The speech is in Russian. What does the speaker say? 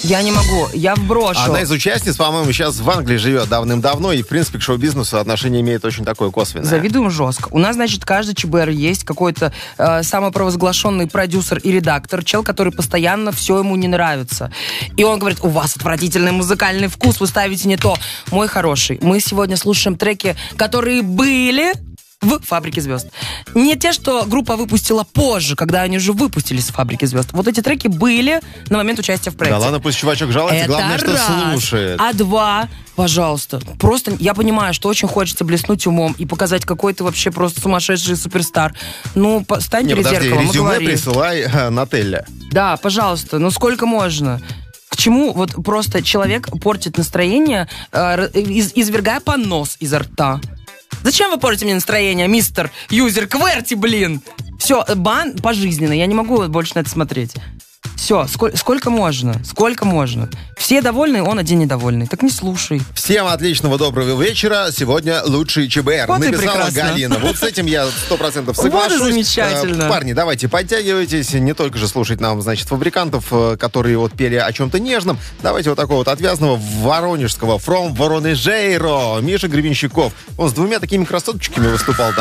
Я не могу, я вброшу. Одна из участниц, по-моему, сейчас в Англии живет давным-давно, и, в принципе, к шоу-бизнесу отношение имеет очень такое косвенное. Завидуем жестко. У нас, значит, каждый ЧБР есть какой-то самопровозглашенный продюсер и редактор, чел, который постоянно все ему не нравится. И он говорит, у вас отвратительный музыкальный вкус, вы ставите не то. Мой хороший, мы сегодня слушаем треки, которые были в «Фабрике звезд». Не те, что группа выпустила позже, когда они уже выпустились с «Фабрики звезд». Вот эти треки были на момент участия в проекте. Да ладно, пусть чувачок жалуется, Это главное, что слушает. А два, пожалуйста, просто я понимаю, что очень хочется блеснуть умом и показать, какой ты вообще просто сумасшедший суперстар. Ну, стань перед зеркалом и резюме говори. присылай на Телля. Да, пожалуйста, ну сколько можно? К чему вот просто человек портит настроение, извергая понос изо рта? Зачем вы портите мне настроение, мистер юзер Кверти, блин? Все, бан пожизненно, я не могу больше на это смотреть. Все, сколько можно? Сколько можно? Все довольны, он один недовольный. Так не слушай. Всем отличного доброго вечера. Сегодня лучший ЧБР. Вот и написала прекрасно. Галина. Вот с этим я 100% соглашусь. Вот и замечательно. Парни, давайте подтягивайтесь. Не только же слушать нам, значит, фабрикантов, которые вот пели о чем-то нежном. Давайте вот такого вот отвязного воронежского From Воронежейро. Миша Гребенщиков. Он с двумя такими красоточками выступал.